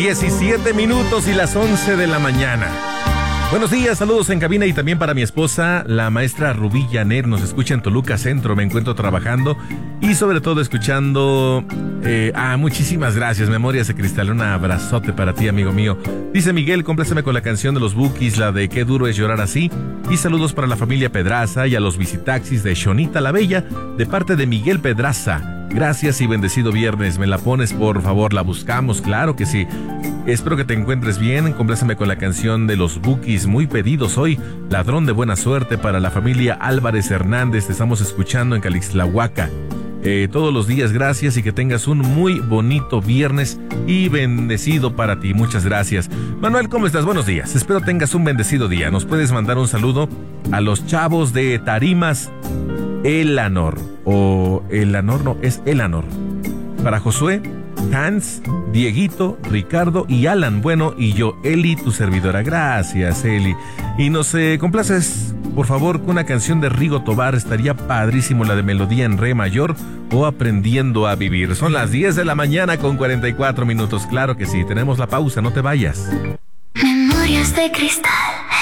17 minutos y las 11 de la mañana. Buenos días, saludos en cabina y también para mi esposa, la maestra Rubí Llaner. Nos escucha en Toluca Centro, me encuentro trabajando y sobre todo escuchando. Muchísimas gracias, Memorias de Cristal. Un abrazote para ti, amigo mío. Dice Miguel, compláceme con la canción de los Bukis, la de Qué duro es llorar así. Y saludos para la familia Pedraza y a los visitaxis de Shonita la Bella, de parte de Miguel Pedraza. Gracias y bendecido viernes. ¿Me la pones, por favor? La buscamos, claro que sí. Espero que te encuentres bien. Compláceme con la canción de los Bukis, muy pedidos hoy. Ladrón de buena suerte para la familia Álvarez Hernández. Te estamos escuchando en Calixtlahuaca. Todos los días, gracias y que tengas un muy bonito viernes y bendecido para ti. Muchas gracias. Manuel, ¿cómo estás? Buenos días. Espero tengas un bendecido día. Nos puedes mandar un saludo a los chavos de Tarimas Elanor. O Elanor, no, es Elanor. Para Josué, Hans, Dieguito, Ricardo y Alan. Bueno, y yo, Eli, tu servidora. Gracias, Eli. Y nos complaces, por favor, con una canción de Rigo Tobar. Estaría padrísimo la de Melodía en Re mayor o Aprendiendo a Vivir. Son las 10 de la mañana con 44 minutos. Claro que sí, tenemos la pausa, no te vayas. Memorias de Cristal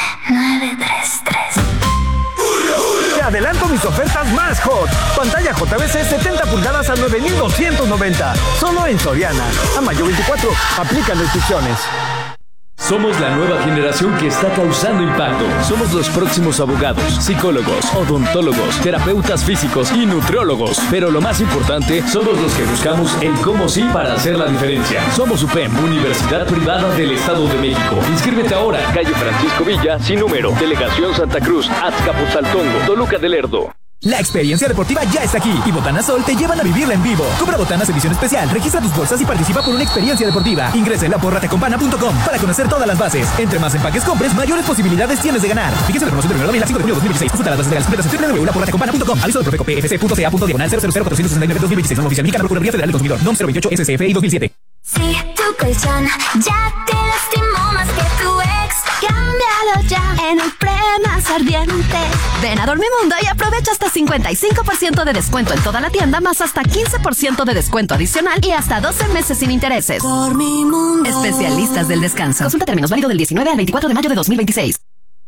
933. Te adelanto mis ofertas más hot. Pantalla JVC 70 pulgadas a 9,290. Solo en Soriana. A mayo 24. Aplican restricciones. Somos la nueva generación que está causando impacto. Somos los próximos abogados, psicólogos, odontólogos, terapeutas físicos y nutriólogos. Pero lo más importante, somos los que buscamos el cómo sí para hacer la diferencia. Somos UPEM, Universidad Privada del Estado de México. Inscríbete ahora. Calle Francisco Villa, sin número. Delegación Santa Cruz, Azcapotzaltongo, Toluca del Lerdo. La experiencia deportiva ya está aquí y Botana Sol te llevan a vivirla en vivo. Compra botanas edición especial, registra tus bolsas y participa por una experiencia deportiva. Ingresa en laporratecompana.com para conocer todas las bases. Entre más empaques compres, mayores posibilidades tienes de ganar. Fíjese la promoción de 1 de 5 de junio de 2016. Consulta las bases legales completas en www.laporratecompana.com. Aviso del Profeco PFC.ca.diagonal 000-469-2016. Norma oficial mexicana, Procuraduría Federal del Consumidor. NOM 028 SCF y 2007. Si tu colchón ya te lastimó más que tu ex, cámbialo ya en el Premas Ardiente. Ven a Dormimundo y aprovecha hasta 55% de descuento en toda la tienda, más hasta 15% de descuento adicional y hasta 12 meses sin intereses. Dormimundo. Especialistas del descanso. Consulta términos, válido del 19 al 24 de mayo de 2026.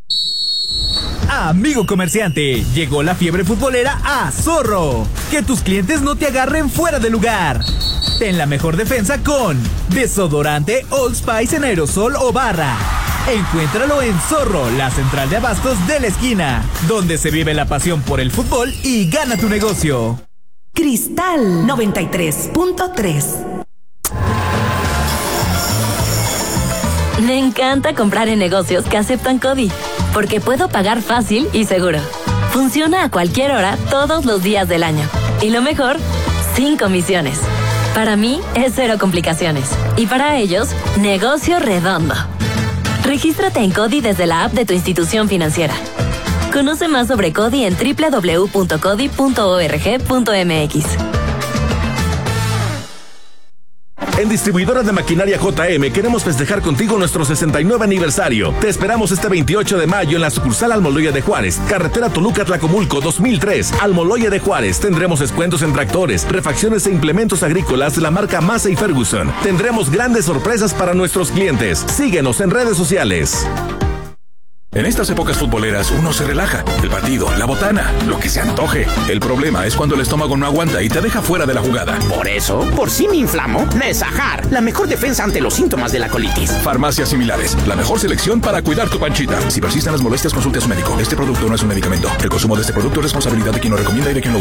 Amigo comerciante, llegó la fiebre futbolera a Zorro. Que tus clientes no te agarren fuera de lugar. Ten la mejor defensa con desodorante Old Spice en aerosol o barra. Encuéntralo en Zorro, la central de abastos de la esquina, donde se vive la pasión por el fútbol y gana tu negocio. Cristal 93.3. Me encanta comprar en negocios que aceptan CODI, porque puedo pagar fácil y seguro. Funciona a cualquier hora, todos los días del año. Y lo mejor, sin comisiones. Para mí es cero complicaciones. Y para ellos, negocio redondo. Regístrate en CODI desde la app de tu institución financiera. Conoce más sobre CODI en www.codi.org.mx. En Distribuidora de Maquinaria JM queremos festejar contigo nuestro 69 aniversario. Te esperamos este 28 de mayo en la sucursal Almoloya de Juárez, carretera Toluca-Tlacomulco 2003. Almoloya de Juárez. Tendremos descuentos en tractores, refacciones e implementos agrícolas de la marca Massey Ferguson. Tendremos grandes sorpresas para nuestros clientes. Síguenos en redes sociales. En estas épocas futboleras uno se relaja. El partido, la botana, lo que se antoje. El problema es cuando el estómago no aguanta y te deja fuera de la jugada. Por eso, por si me inflamo, Nesajar, la mejor defensa ante los síntomas de la colitis. Farmacias Similares, la mejor selección para cuidar tu panchita. Si persisten las molestias, consulte a su médico. Este producto no es un medicamento. El consumo de este producto es responsabilidad de quien lo recomienda y de quien lo